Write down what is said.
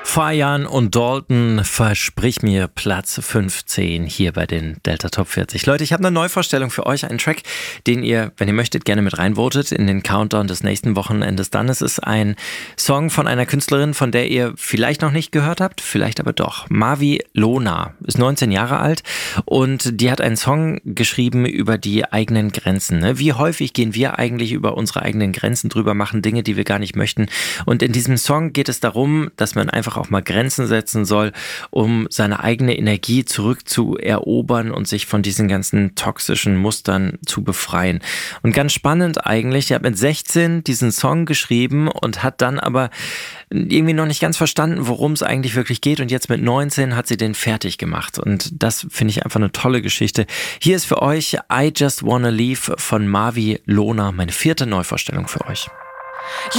Fajan und Dalton, versprich mir Platz 15 hier bei den Delta Top 40. Leute, ich habe eine Neuvorstellung für euch, einen Track, den ihr, wenn ihr möchtet, gerne mit reinvotet in den Countdown des nächsten Wochenendes. Dann ist es ein Song von einer Künstlerin, von der ihr vielleicht noch nicht gehört habt, vielleicht aber doch. Mavi Lona ist 19 Jahre alt und die hat einen Song geschrieben über die eigenen Grenzen. Wie häufig gehen wir eigentlich über unsere eigenen Grenzen drüber, machen Dinge, die wir gar nicht möchten. Und in diesem Song geht es darum, dass man einfach auch mal Grenzen setzen soll, um seine eigene Energie zurückzuerobern und sich von diesen ganzen toxischen Mustern zu befreien. Und ganz spannend eigentlich, er hat mit 16 diesen Song geschrieben und hat dann aber irgendwie noch nicht ganz verstanden, worum es eigentlich wirklich geht. Und jetzt mit 19 hat sie den fertig gemacht. Und das finde ich einfach eine tolle Geschichte. Hier ist für euch I Just Wanna Leave von Mavi Lona, meine 4. Neuvorstellung für euch.